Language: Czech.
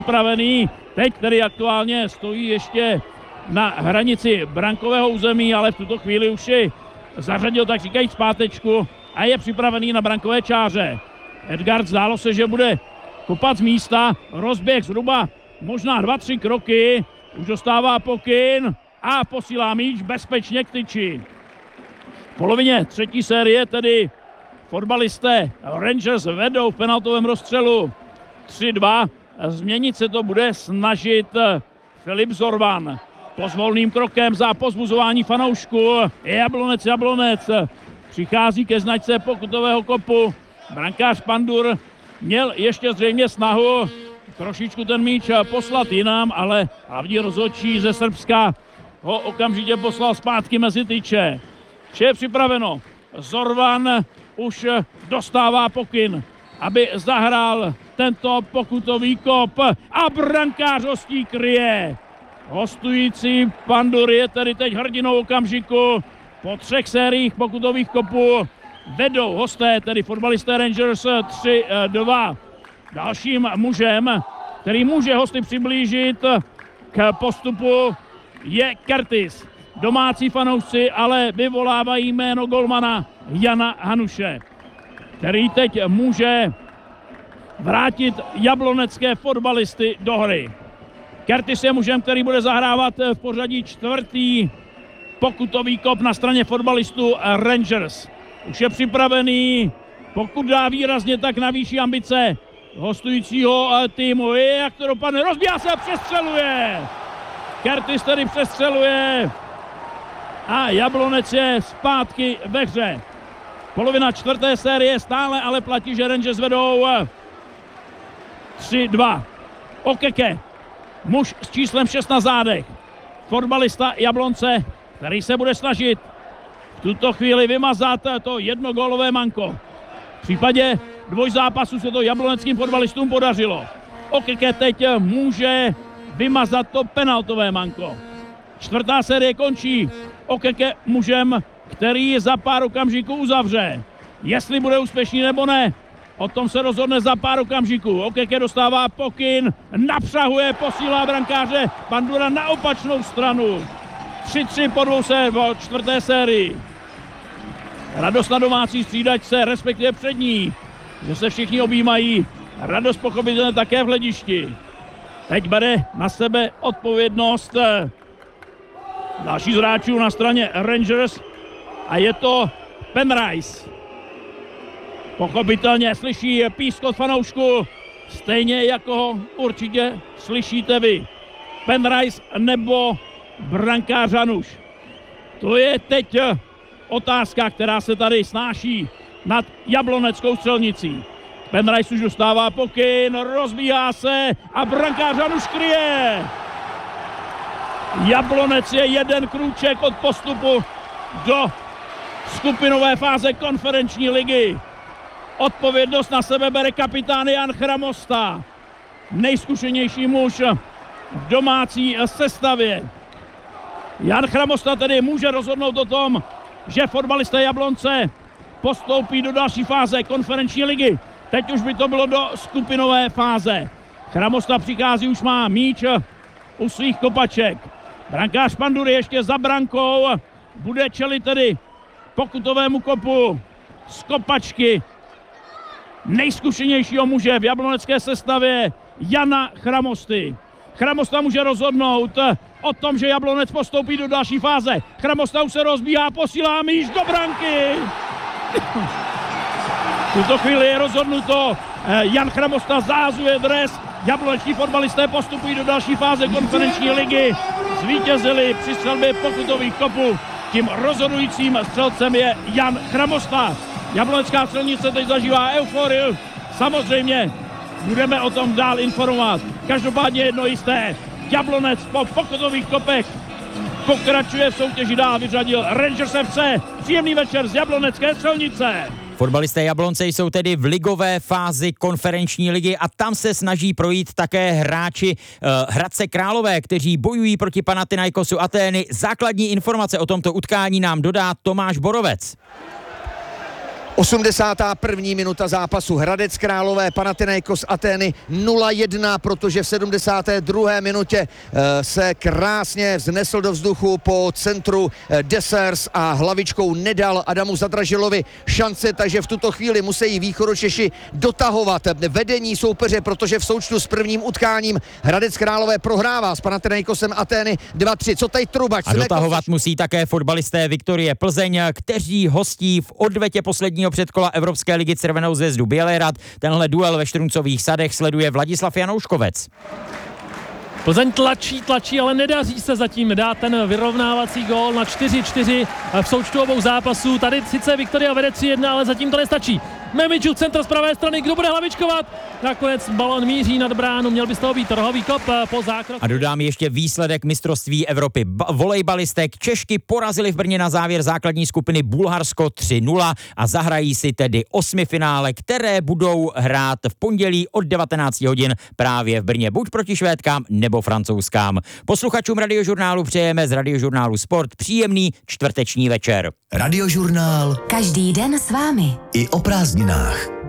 připravený. Teď tedy aktuálně stojí ještě na hranici brankového území, ale v tuto chvíli už si zařadil, tak říkajíc, zpátečku a je připravený na brankové čáře. Edgard zdálo se, že bude kopat z místa, rozběh zhruba možná 2-3 kroky, už dostává pokyn a posílá míč bezpečně k tyči. V polovině třetí série tedy fotbalisté Rangers vedou v penaltovém rozstřelu 3-2. Změnit se to bude snažit Filip Zorvan. Pozvolným krokem za pozbuzování fanoušků. Jablonec přichází ke značce pokutového kopu. Brankář Pandur měl ještě zřejmě snahu trošičku ten míč poslat jinam, ale hlavní rozhodčí ze Srbska ho okamžitě poslal zpátky mezi tyče. Vše je připraveno. Zorvan už dostává pokyn, aby zahrál tento pokutový kop a brankář hostí kryje. Hostující Pandur je tedy teď hrdinou okamžiku. Po 3 sériích pokutových kopů vedou hosté, tedy fotbalisté Rangers 3-2. Dalším mužem, který může hosty přiblížit k postupu, je Curtis. Domácí fanoušci ale vyvolávají jméno golmana Jana Hanuše, který teď může vrátit jablonecké fotbalisty do hry. Curtis je mužem, který bude zahrávat v pořadí 4. pokutový kop na straně fotbalistů Rangers. Už je připravený, pokud dá výrazně, tak navýší ambice hostujícího týmu. Jak to dopadne, rozbíhá se a přestřeluje. Curtis tedy přestřeluje a Jablonec je zpátky ve hře. Polovina 4. série stále ale platí, že Rangers vedou 3-2. Okeke, muž s číslem 6 na zádech. Fotbalista Jablonce, který se bude snažit v tuto chvíli vymazat to jednogólové manko. V případě dvojzápasů se to jabloneckým fotbalistům podařilo. Okeke teď může vymazat to penaltové manko. 4. série končí. Okeke mužem, který za pár okamžiků uzavře. Jestli bude úspěšný nebo ne, o tom se rozhodne za pár okamžiků. Okeke dostává pokyn, napřahuje, posílá brankáře Pandura na opačnou stranu. 3-3 po 4. sérii. Radost na domácí střídačce, respektive před ní, že se všichni objímají. Radost pochopitelně také v hledišti. Teď bere na sebe odpovědnost další z hráčů na straně Rangers a je to Penrice. Pochopitelně slyší pískot fanoušku, stejně jako ho určitě slyšíte vy. Penrice nebo brankář Hanuš. To je teď otázka, která se tady snáší nad jabloneckou střelnicí. Penrice už dostává pokyn, rozbíhá se a brankář Hanuš kryje. Jablonec je jeden krůček od postupu do skupinové fáze konferenční ligy. Odpovědnost na sebe bere kapitán Jan Chramosta. Nejzkušenější muž v domácí sestavě. Jan Chramosta tedy může rozhodnout o tom, že fotbalisté Jablonce postoupí do další fáze konferenční ligy. Teď už by to bylo do skupinové fáze. Chramosta přichází, už má míč u svých kopaček. Brankář Pandur ještě za brankou. Bude čelit tedy pokutovému kopu z kopačky nejzkušenějšího muže v jablonecké sestavě Jana Chramosty. Chramosta může rozhodnout o tom, že Jablonec postoupí do další fáze. Chramosta už se rozbíhá, posílá míč do branky. V tuto chvíli je rozhodnuto. Jan Chramosta zahazuje dres. Jabloneční fotbalisté postupují do další fáze konferenční ligy. Zvítězili při střelbě pokutových kopů. Tím rozhodujícím střelcem je Jan Chramosta. Jablonecká střelnice teď zažívá euforii. Samozřejmě budeme o tom dál informovat. Každopádně jedno jisté. Jablonec po pokutových kopech pokračuje v soutěži dál, vyřadil Rangers FC. Příjemný večer z jablonecké střelnice. Fotbalisté Jablonce jsou tedy v ligové fázi konferenční ligy a tam se snaží projít také hráči Hradce Králové, kteří bojují proti Panathinaikosu Atény. Základní informace o tomto utkání nám dodá Tomáš Borovec. 81. minuta zápasu. Hradec Králové, Panathinaikos Atény 0-1, protože v 72. minutě se krásně vznesl do vzduchu po centru Dessers a hlavičkou nedal Adamu Zadražilovi šance, takže v tuto chvíli musí Východočeši dotahovat vedení soupeře, protože v součtu s prvním utkáním Hradec Králové prohrává s Panathinaikosem Atény 2-3. Co tady Trubač? A dotahovat musí také fotbalisté Viktorie Plzeň, kteří hostí v odvetě posledního předkola Evropské ligy Červenou Zvezdu Bělehrad. Tenhle duel ve Štruncových sadech sleduje Vladislav Janouškovec. Plzeň tlačí, ale nedaří se zatím dát ten vyrovnávací gól na 4-4 v součtu obou zápasů. Tady sice Viktoria vede 3-1, ale zatím to nestačí. Memičuk, centr z pravé strany, kdo bude hlavičkovat? Nakonec balon míří nad bránu, měl by z toho být rohový kop po zákroku. A dodám ještě výsledek mistrovství Evropy volejbalistek. Češky porazili v Brně na závěr základní skupiny Bulharsko 3-0 a zahrají si tedy osmifinále, které budou hrát v pondělí od 19 hodin právě v Brně, buď proti Švédkám nebo Francouzskám. Posluchačům Radiožurnálu přejeme z Radiožurnálu Sport příjemný čtvrteční večer. Radiožurnál. Každý den s vámi. I o prázdninách.